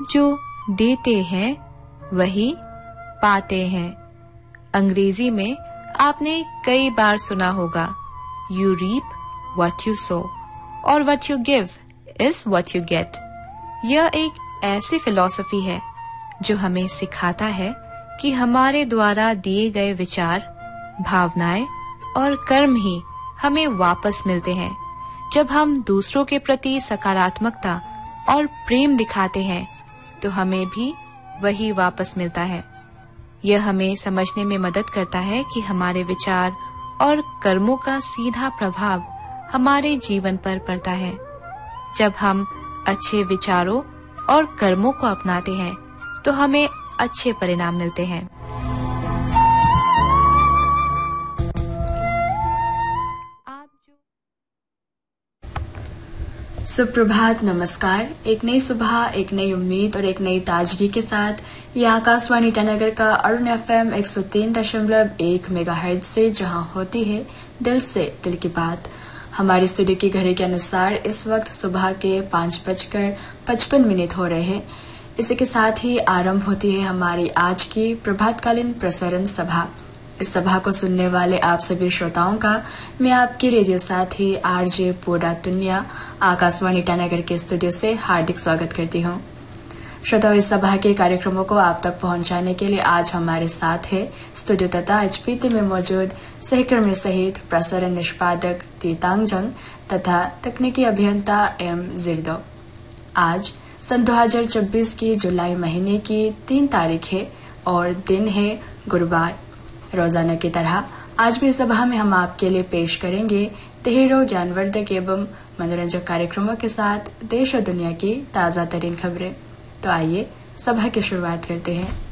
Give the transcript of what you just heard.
जो देते हैं वही पाते हैं। अंग्रेजी में आपने कई बार सुना होगा, you reap what you so और what you give is what you get. यह एक ऐसी फिलॉसफी है जो हमें सिखाता है कि हमारे द्वारा दिए गए विचार, भावनाएं और कर्म ही हमें वापस मिलते हैं। जब हम दूसरों के प्रति सकारात्मकता और प्रेम दिखाते हैं तो हमें भी वही वापस मिलता है। यह हमें समझने में मदद करता है कि हमारे विचार और कर्मों का सीधा प्रभाव हमारे जीवन पर पड़ता है। जब हम अच्छे विचारों और कर्मों को अपनाते हैं तो हमें अच्छे परिणाम मिलते हैं। सुप्रभात, नमस्कार। एक नई सुबह, एक नई उम्मीद और एक नई ताजगी के साथ ये आकाशवाणी ईटानगर का अरुण FM 103.1 मेगाहर्ट्ज से जहां होती है दिल से दिल की बात। हमारी स्टूडियो की घड़ी के अनुसार इस वक्त सुबह के 5:55 हो रहे हैं। इसी के साथ ही आरंभ होती है हमारी आज की प्रभातकालीन प्रसारण सभा। इस सभा को सुनने वाले आप सभी श्रोताओं का मैं आपकी रेडियो साथी RJ पूरा दुनिया आकाशवाणी ईटानगर के स्टूडियो से हार्दिक स्वागत करती हूँ। श्रोताओं, इस सभा के कार्यक्रमों को आप तक पहुंचाने के लिए आज हमारे साथ है स्टूडियो तथा HPT में मौजूद सहकर्मी सहित प्रसारण निष्पादक तीतांगजंग तथा तकनीकी अभियंता M जिर्दो। आज सन 2024 की जुलाई महीने की 3 तारीख है और दिन है गुरुवार। रोजाना की तरह आज भी सभा में हम आपके लिए पेश करेंगे ढेरों ज्ञानवर्धक एवं मनोरंजक कार्यक्रमों के साथ देश और दुनिया की ताजा तरीन खबरें। तो आइए सभा की शुरुआत करते हैं।